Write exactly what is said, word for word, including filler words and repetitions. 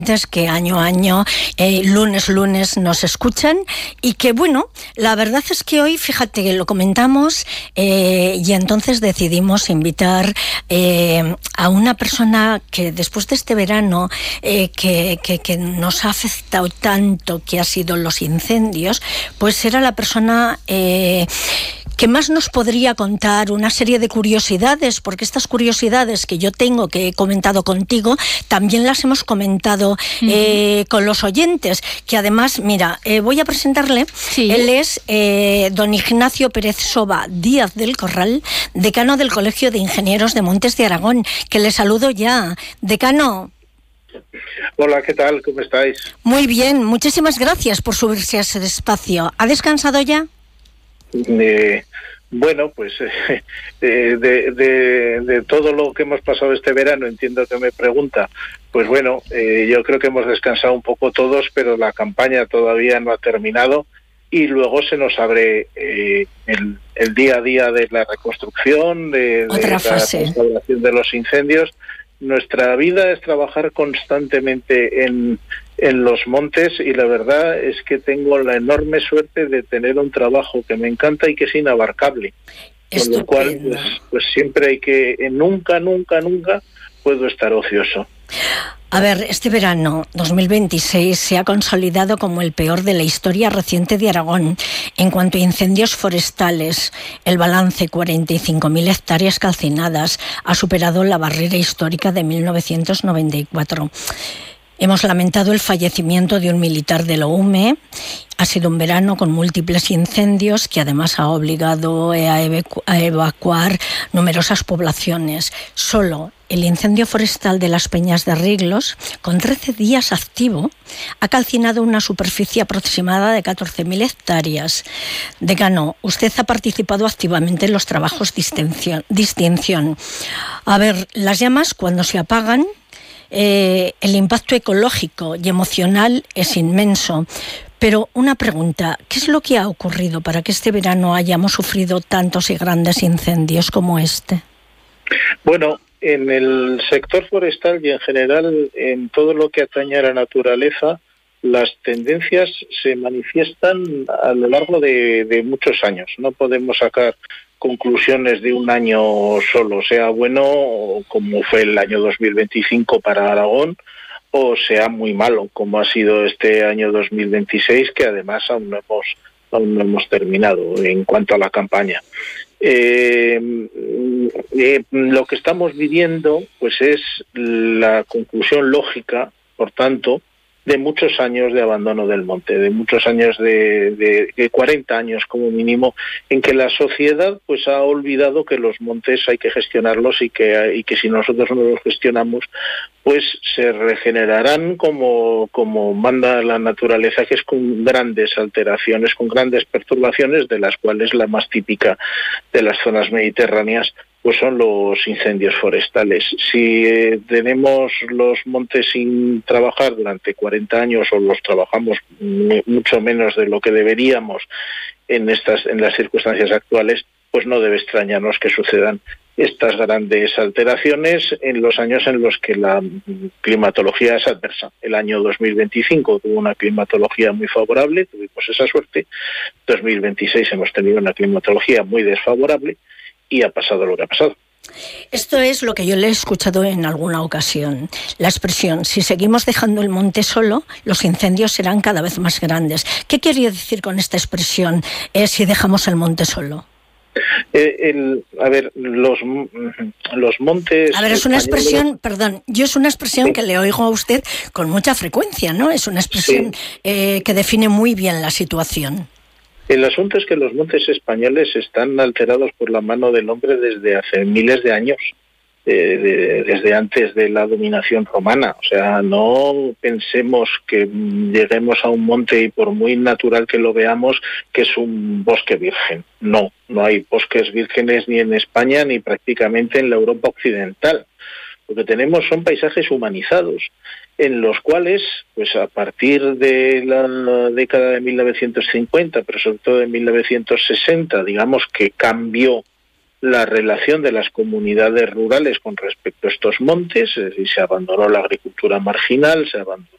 que año a año, eh, lunes, lunes nos escuchan y que bueno, la verdad es que hoy, fíjate, que lo comentamos eh, y entonces decidimos invitar eh, a una persona que después de este verano eh, que, que, que nos ha afectado tanto, que ha sido los incendios, pues era la persona eh, que más nos podría contar una serie de curiosidades, porque estas curiosidades que yo tengo, que he comentado contigo, también las hemos comentado eh, con los oyentes, que además, mira, eh, voy a presentarle. Sí. Él es eh, don Ignacio Pérez Soba Díaz del Corral, decano del Colegio de Ingenieros de Montes de Aragón, que le saludo ya. Decano. Hola, ¿qué tal? ¿Cómo estáis? Muy bien, muchísimas gracias por subirse a ese espacio. ¿Ha descansado ya? Eh, bueno, pues eh, de, de, de todo lo que hemos pasado este verano, entiendo que me pregunta, pues bueno, eh, yo creo que hemos descansado un poco todos, pero la campaña todavía no ha terminado y luego se nos abre eh, el, el día a día de la reconstrucción, de, de la restauración de los incendios. Nuestra vida es trabajar constantemente en, en los montes y la verdad es que tengo la enorme suerte de tener un trabajo que me encanta y que es inabarcable. Con lo cual, pues, pues siempre hay que, nunca, nunca, nunca puedo estar ocioso. A ver, este verano dos mil veintiséis se ha consolidado como el peor de la historia reciente de Aragón en cuanto a incendios forestales. El balance, cuarenta y cinco mil hectáreas calcinadas, ha superado la barrera histórica de mil novecientos noventa y cuatro. Hemos lamentado el fallecimiento de un militar de la U M E. Ha sido un verano con múltiples incendios que además ha obligado a, evacu- a evacuar numerosas poblaciones. Solo el incendio forestal de las Peñas de Riglos, con trece días activo, ha calcinado una superficie aproximada de catorce mil hectáreas. Decano, usted ha participado activamente en los trabajos de extinción. de extinción. A ver, las llamas cuando se apagan, Eh, el impacto ecológico y emocional es inmenso. Pero una pregunta, ¿qué es lo que ha ocurrido para que este verano hayamos sufrido tantos y grandes incendios como este? Bueno, en el sector forestal y en general en todo lo que atañe a la naturaleza, las tendencias se manifiestan a lo largo de, de muchos años. No podemos sacar conclusiones de un año solo, sea bueno como fue el año dos mil veinticinco para Aragón, o sea muy malo como ha sido este año dos mil veintiséis, que además aún no hemos, aún no hemos terminado en cuanto a la campaña. Eh, eh, lo que estamos viviendo pues es la conclusión lógica, por tanto, de muchos años de abandono del monte, de muchos años de, de, de cuarenta años como mínimo, en que la sociedad pues ha olvidado que los montes hay que gestionarlos y que, y que si nosotros no los gestionamos, pues se regenerarán como, como manda la naturaleza, que es con grandes alteraciones, con grandes perturbaciones, de las cuales la más típica de las zonas mediterráneas pues son los incendios forestales. Si eh, tenemos los montes sin trabajar durante cuarenta años o los trabajamos m- mucho menos de lo que deberíamos en estas en las circunstancias actuales, pues no debe extrañarnos que sucedan estas grandes alteraciones en los años en los que la climatología es adversa. El año dos mil veinticinco tuvo una climatología muy favorable, tuvimos esa suerte. dos mil veintiséis hemos tenido una climatología muy desfavorable y ha pasado lo que ha pasado. Esto es lo que yo le he escuchado en alguna ocasión. La expresión, si seguimos dejando el monte solo, los incendios serán cada vez más grandes. ¿Qué quiere decir con esta expresión, eh, si dejamos el monte solo? Eh, el, a ver, los, los montes... A ver, es una expresión, perdón, yo es una expresión sí. que le oigo a usted con mucha frecuencia, ¿no? Es una expresión sí. eh, que define muy bien la situación. El asunto es que los montes españoles están alterados por la mano del hombre desde hace miles de años, eh, de, desde antes de la dominación romana. O sea, no pensemos que lleguemos a un monte y por muy natural que lo veamos, que es un bosque virgen. No, no hay bosques vírgenes ni en España ni prácticamente en la Europa occidental. Lo que tenemos son paisajes humanizados, en los cuales, pues a partir de la década de mil novecientos cincuenta, pero sobre todo de mil novecientos sesenta, digamos que cambió la relación de las comunidades rurales con respecto a estos montes, es decir, se abandonó la agricultura marginal, se abandonó